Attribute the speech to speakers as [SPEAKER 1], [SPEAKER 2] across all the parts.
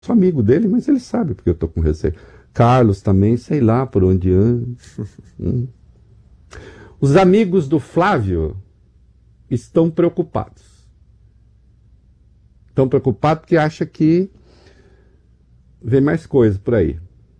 [SPEAKER 1] sou amigo dele, mas ele sabe porque eu estou com receio. Carlos também, sei lá por onde anda. Os amigos do Flávio estão preocupados. Estão preocupados porque acham que vem mais coisa por aí.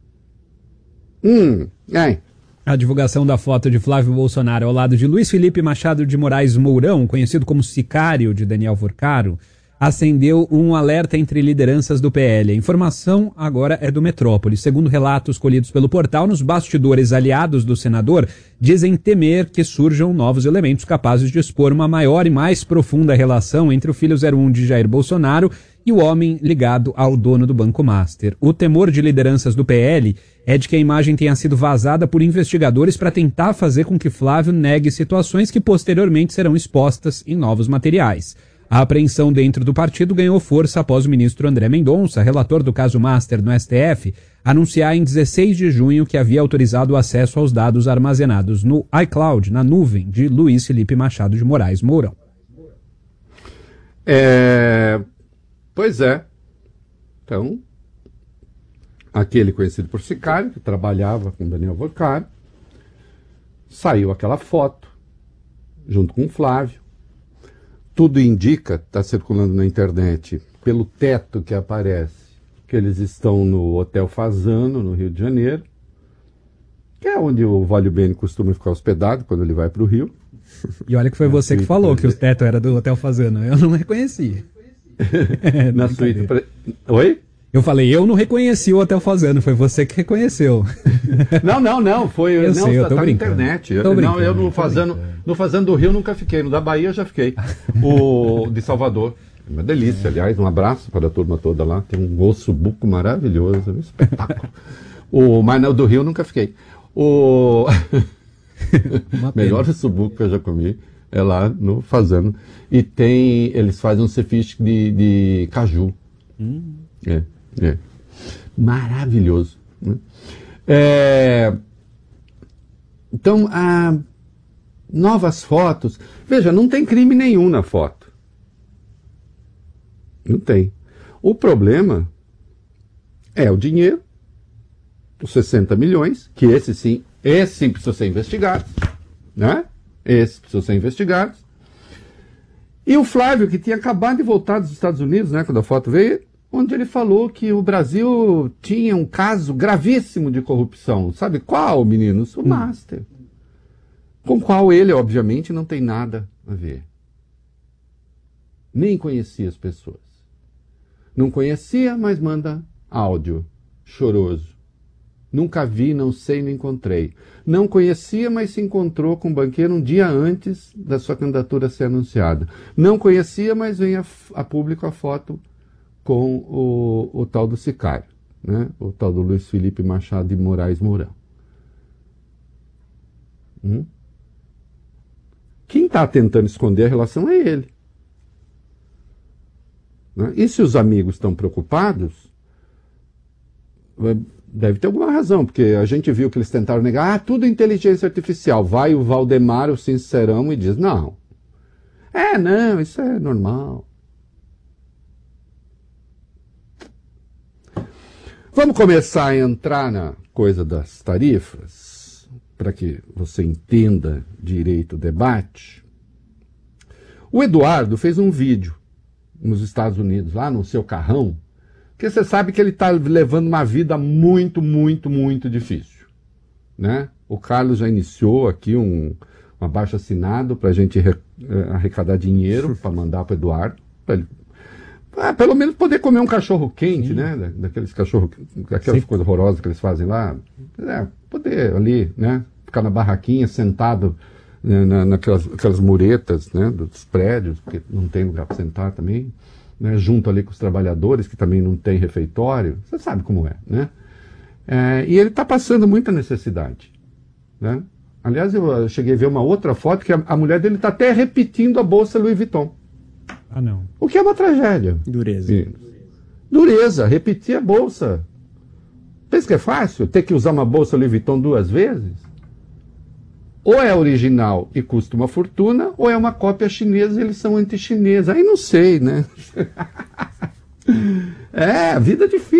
[SPEAKER 2] A divulgação da foto de Flávio Bolsonaro ao lado de Luiz Felipe Machado de Moraes Mourão, conhecido como sicário de Daniel Vorcaro, acendeu um alerta entre lideranças do PL. A informação agora é do Metrópole. Segundo relatos colhidos pelo portal, nos bastidores, aliados do senador dizem temer que surjam novos elementos capazes de expor uma maior e mais profunda relação entre o filho 01 de Jair Bolsonaro e o homem ligado ao dono do Banco Master. O temor de lideranças do PL é de que a imagem tenha sido vazada por investigadores para tentar fazer com que Flávio negue situações que posteriormente serão expostas em novos materiais. A apreensão dentro do partido ganhou força após o ministro André Mendonça, relator do caso Master no STF, anunciar em 16 de junho que havia autorizado o acesso aos dados armazenados no iCloud, na nuvem, de Luiz Felipe Machado de Moraes Mourão.
[SPEAKER 1] Pois é. Então, aquele conhecido por sicário, que trabalhava com Daniel Vorcaro, saiu aquela foto, junto com o Flávio. Tudo indica, está circulando na internet, pelo teto que aparece, que eles estão no Hotel Fasano, no Rio de Janeiro, que é onde o Vale Bene costuma ficar hospedado quando ele vai para o Rio.
[SPEAKER 2] E olha que foi você que falou que o teto era do Hotel Fasano, eu não reconheci.
[SPEAKER 1] Na suíte. Oi?
[SPEAKER 2] Eu falei, eu não reconheci o Hotel Fasano, foi você que reconheceu.
[SPEAKER 1] Não, foi...
[SPEAKER 2] Eu sei, eu tô
[SPEAKER 1] tá na
[SPEAKER 2] brincando.
[SPEAKER 1] internet. Eu no Fazano do Rio nunca fiquei, no da Bahia já fiquei. O de Salvador, uma delícia, aliás, um abraço para a turma toda lá, tem um ossobuco maravilhoso, um espetáculo. Mas no do Rio nunca fiquei. Melhor ossobuco que eu já comi é lá no Fazano. E eles fazem um ceviche de caju. Maravilhoso, né? Então, novas fotos. Veja, não tem crime nenhum na foto. Não tem. O problema é o dinheiro, os 60 milhões, que esse sim precisa ser investigado, né? Esse precisa ser investigado. E o Flávio, que tinha acabado de voltar dos Estados Unidos, né, quando a foto veio, onde ele falou que o Brasil tinha um caso gravíssimo de corrupção. Sabe qual, meninos? O Master. Com o qual ele, obviamente, não tem nada a ver. Nem conhecia as pessoas. Não conhecia, mas manda áudio choroso. Nunca vi, não sei, não encontrei. Não conhecia, mas se encontrou com o banqueiro um dia antes da sua candidatura ser anunciada. Não conhecia, mas vem a público a foto com o tal do sicário, né? O tal do Luiz Felipe Machado de Moraes Mourão. Quem está tentando esconder a relação é ele. Né? E se os amigos estão preocupados, deve ter alguma razão, porque a gente viu que eles tentaram negar, tudo inteligência artificial. Vai o Valdemar, o sincerão, e diz, não, isso é normal. Vamos começar a entrar na coisa das tarifas, para que você entenda direito o debate. O Eduardo fez um vídeo nos Estados Unidos, lá no seu carrão, que você sabe que ele está levando uma vida muito, muito, muito difícil, né? O Carlos já iniciou aqui um abaixo-assinado para a gente arrecadar dinheiro para mandar para o Eduardo, para ele pelo menos poder comer um cachorro quente, né? Daqueles aquelas coisas horrorosas que eles fazem lá. Poder ali, né? Ficar na barraquinha, sentado, né? Naquelas muretas, né? Dos prédios, porque não tem lugar para sentar também, né? Junto ali com os trabalhadores, que também não tem refeitório. Você sabe como é, né? E ele está passando muita necessidade, né? Aliás, eu cheguei a ver uma outra foto que a mulher dele está até repetindo a bolsa Louis Vuitton.
[SPEAKER 2] Não.
[SPEAKER 1] O que é uma tragédia. Dureza, repetir a bolsa. Pensa que é fácil ter que usar uma bolsa Louis Vuitton 2 vezes? Ou é original e custa uma fortuna, ou é uma cópia chinesa e eles são anti-chineses. Aí não sei, né? É, vida difícil.